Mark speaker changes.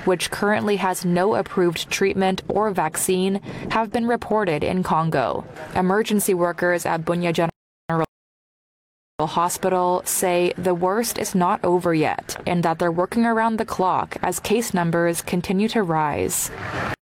Speaker 1: which currently has no approved treatment or vaccine, have been reported in Congo. Emergency workers at Bunia General Hospital say the worst is not over yet and that they're working around the clock as case numbers continue to rise.